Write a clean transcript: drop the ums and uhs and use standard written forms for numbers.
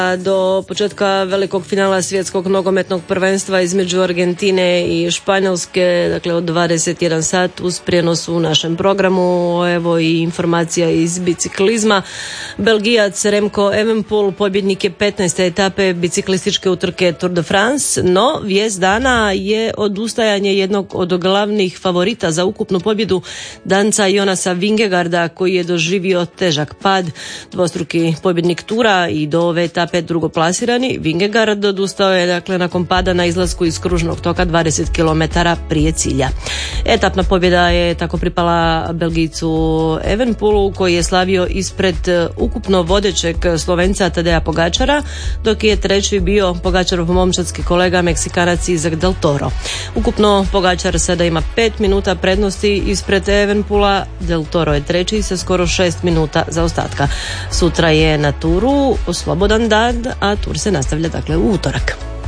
Do početka velikog finala svjetskog nogometnog prvenstva između Argentine i Španjolske, dakle od 21 sat uz prijenos u našem programu. Evo i informacija iz biciklizma. Belgijac Remco Evenepoel pobjednik je 15. etape biciklističke utrke Tour de France, no vijest dana je odustajanje jednog od glavnih favorita za ukupnu pobjedu, Danca Jonasa Vingegaarda, koji je doživio težak pad. Dvostruki pobjednik Tura i do ove etape drugoplasirani Vingegaard odustao je dakle nakon pada na izlasku iz kružnog toka 20 km prije cilja. Etapna pobjeda je tako pripala Belgijcu Evenepoelu, koji je slavio ispred ukupno vodećeg Slovenca Tadeja Pogačara, dok je treći bio Pogačarov momčadski kolega Meksikanac Izak Del Toro. Ukupno Pogačar sada ima 5 minuta prednosti ispred Evenepoela, Del Toro je treći sa skoro 6 minuta zaostatka. Sutra je na Turu slobodan dan, a Tur se nastavlja dakle u utorak.